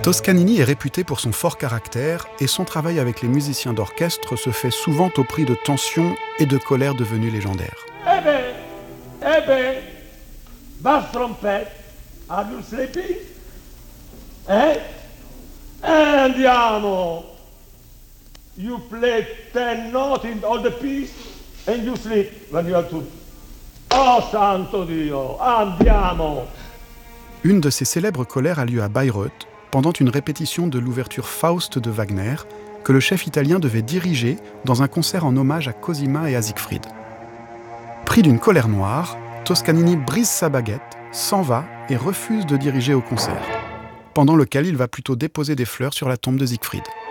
Toscanini est réputé pour son fort caractère et son travail avec les musiciens d'orchestre se fait souvent au prix de tensions et de colères devenues légendaires. bass trompette, are you sleeping? Andiamo! You play 10 notes in all the piece and you sleep when you are to... Oh santo Dio, andiamo! Une de ces célèbres colères a lieu à Bayreuth, pendant une répétition de l'ouverture Faust de Wagner, que le chef italien devait diriger dans un concert en hommage à Cosima et à Siegfried. Pris d'une colère noire, Toscanini brise sa baguette, s'en va et refuse de diriger au concert, pendant lequel il va plutôt déposer des fleurs sur la tombe de Siegfried.